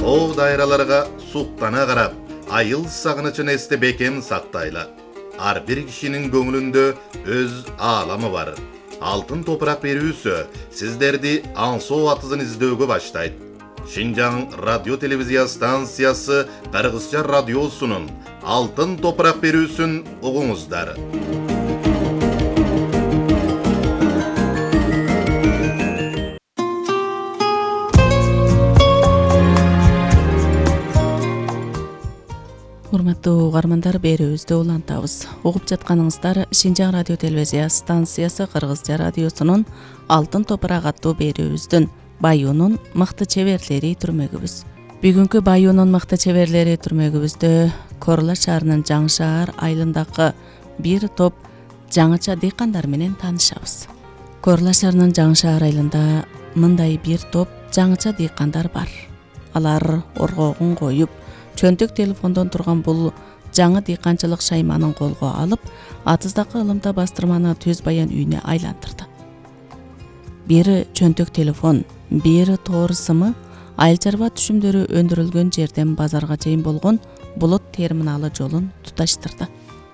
Тоо дайраларга суктана карап, айыл сагынычын эсте бекем сактайлы. Ар бир кишинин көңүлүндө өз ааламы бар. Алтын топурак берүүсү сиздерди аңсоо атызын издөөгө баштайт. Шинжаң радио телевизия станциясы Кыргызча радиосунун Алтын топурак берүүсүн угуңуздар. Урматтуу угармандар, берүүбүздү улантабыз. Угуп жатканыңыздар Шинжаң радио телевизия станциясы Кыргызча радиосунун Алтын топурак аттуу берүүбүздүн Баюунун мыкты чеберлери түрмөгүбүз. Бүгүнкү Баюунун мыкты чеберлери түрмөгүбүздө Корла шаарынын Жаң шаар айылындагы бир топ жаңыча дыйкандар менен таанышабыз. Корла шаарынын Жаң шаар айылында мындай бир топ жаңыча дыйкандар бар. Алар оргогун коюп, чөнтөк телефондон турган бул жаңы дыйканчылык шайманын колго алып, атыздагы ылымта бастырманы Төз Баян үйүнө айлантырды. Бир чөнтөк телефон, бир тоор сымы, айыл чарба түшүмдөрү өндүрүлгөн жерден базарга чейин болгон булут терминалы жолун туташтырды.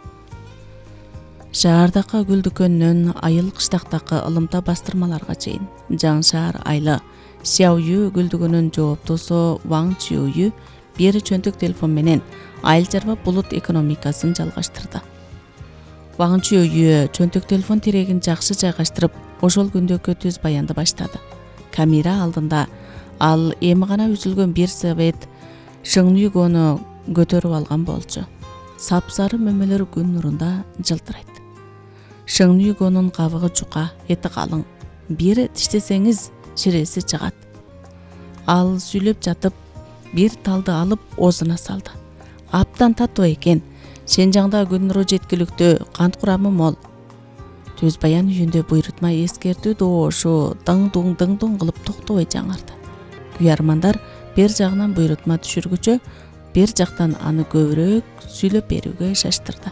Шаардагы гүл дүкөнүнөн айыл кыштактагы ылымта бастырмаларга чейин Жаң шаар айылы Сяою гүл дүкөнүнүн жооптусу Ваң Чүйүү бир чөнтөк телефон менен айыл чарба булут экономикасын жалгаштырды. Ваң Чүйүү чөнтөк телефон тирегин жакшы жайгаштырып, ошол күндөгү Төз Баянды баштады. Камера алдында ал эми гана үзүлгөн бир совет шыңнүйгөнү көтөрүп алган болчу. Сапсары мөмөлөр күн нурунда жылтырайт. Шыңнүйгөнүн кабыгы жука, эти калың. Бир тиштесеңиз ширеси чыгат. Ал сүйлөп жатып, бир талды алып оозуна салды. Аптан татуу экен. Шинжаңда күн нуру жеткиликтүү, кант курамы мол. Төз Баян үйүндө буйрутма эскертүү доошу дың-дуң кылып токтобой жаңырды. Күйармандар бир жагынан буйрутма түшүргүчө, бир жактан аны көбүрөөк сүйлөп берүүгө шаштырды.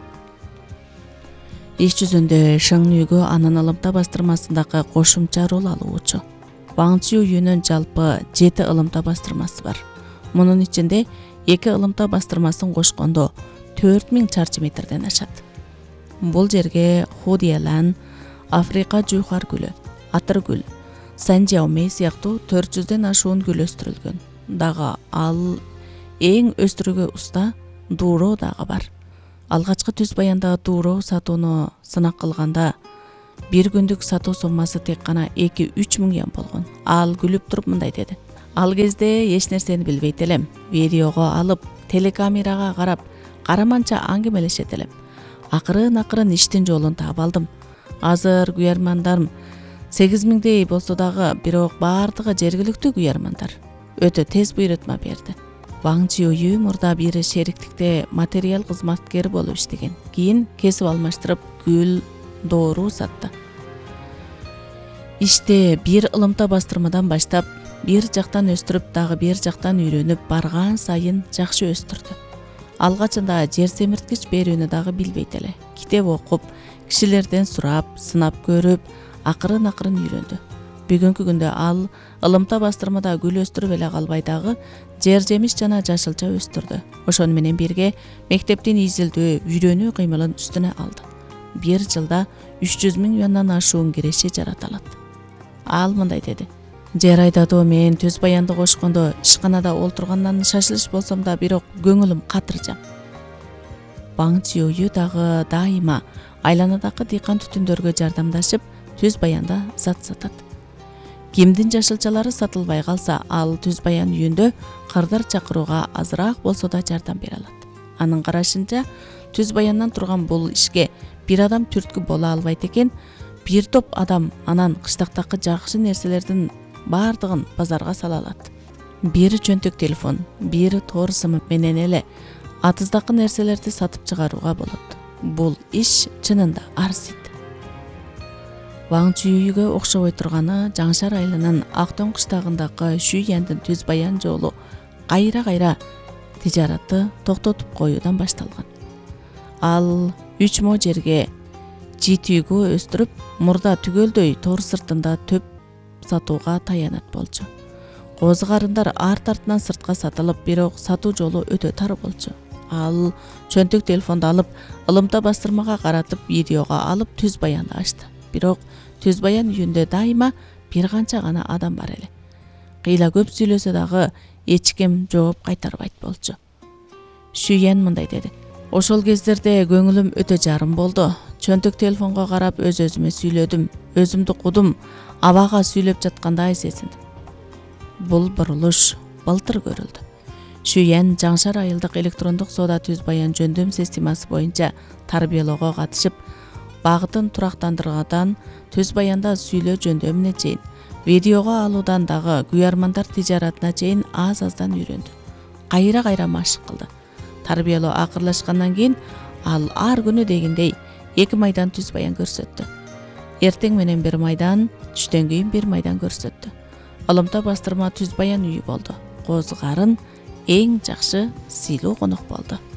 Иш жүзүндө Шыңнүйгө анын ылымта бастырмасындагы кошумча рол алуучу. Ваң Чүйүүнүн жалпы 7 ылымта бастырмасы бар. Мунун ичинде 2 ылымта бастырмасын кошкондо 4000 чарчы метрден ашат. Бул жерге Худиялан, Африка жуухар гүлү, атыр гүл, Санжаоме сыяктуу 400ден ашуун гүл өстүрүлгөн. Дагы ал эң өстүрүүгө уста дууроо дагы бар. Алгачкы Төз Баянда дууроо сатууну сынак кылганда бир күндүк сатуу суммасы тек гана 2-3 миң yen болгон. Ал күлүп туруп мындай деди: "Ал кезде эч нерсени билбейт элем. Видеого алып, телекамерага карап, караманча аңгемелешет элем. Акырын иштин жолун таап алдым. Азыр күйармандарым 8000дей болсо дагы, бирок баардыгы жергиликтүү күйармандар. Өтө тез буйрутма берди." Ваң Чүйүү мурда бир шериктикте материал кызматкери болуп иштеген. Кийин кесип алмаштырып гүл, доору сатты. Иште бир ылымта бастырмадан баштап, бир жактан өстүрүп, дагы бир жактан үйрөнүп барган сайын жакшы өстүрдү. Алгачында жер семирткич берүүнү дагы билбейт эле. Китеп окуп, кишилерден сурап, сынап көрүп, акырын үйрөндү. Бүгүнкү күндө ал ылымта бастырмада гүл өстүрүп эле калбай дагы жер жемиш жана жашылча өстүрдү. Ошону менен бирге мектептин изилдөө, үйрөнүү кыймылын үстүнө алды. Бир жылда 300 000 юандан ашуун киреши жараталат. Ал мындай деди: "Жер айдадуу мен Төз Баянды кошкондо ишканада олтургандан шашылыш болсом да, бирок көңүлүм катыржам." Ваң Чүйүү дагы дайыма айланадагы дыйкан түтүндөргө жардамдашып, Төз Баянда зат сатат. Кимдин жашылчалары сатылбай калса, ал Төз Баян үйүндө кырдар чакырууга азыраак болсо да жардам бере алат. Анын карашынча, Төз Баяндан турган бул ишке бир адам түрткү боло албайт экен. Бир топ адам анан кыштактагы жакшы нерселердин баардыгын базарга сала алат. Бир чөнтөк телефон, бир тоор сымы менен эле атыздагы нерселерди сатып чыгарууга болот. Бул иш чынында арзит. Ваң Чүйүүгө окшобой турганы Жаң шаар айылынын Актөң кыштагындагы Шүйяндын Төз Баян жолу кайра тижаратты токтотуп коюудан башталган. Ал 3 мо жерге житүүгө өстүрүп, мурда түгөлдөй тоор сыртында төп сатууга таянат болчу. Козу карындар арт артынан сыртка сатылып, бирок сатуу жолу өтө тар болчу. Ал чөнтөк телефонду алып, ылымта бастырмага каратып видеого алып түз баянды ачты. Бирок түз баян үйүндө дайыма бир канча гана адам бар эле. Кыйла көп сүйлөсө дагы эч ким жооп кайтарбайт болчу. Шүйен мындай деди: "Ошол кездерде көңүлүм өтө жарым болду. Чөнтөк телефонго карап өз-өзүмө сүйлөдүм, өзүмдү кудум, абага сүйлөп жаткандай сезиндим." Бул бурулуш былтыр көрүлдү. Шүйен Жаңшар айылдык электрондук соода түз баян жөндөм системасы боюнча тарбиялоого катышып, багытын турактандыргадан түз баянда сүйлөө жөндөмүнө чейин, видеого алуудан дагы күйармандар тижаратына чейин аз-аздан үйрөндү. Кайра машык кылды. Тарбиялоо акырлашкандан кийин ал ар күнү дегендей 2 майдан түз баян көрсөттү. Эртең менен 1 майдан, түштөн кийин 1 майдан көрсөттү. Ылымта бастырма түз баян үйү болду. Козу карын эң жакшы сыйлуу конок болду.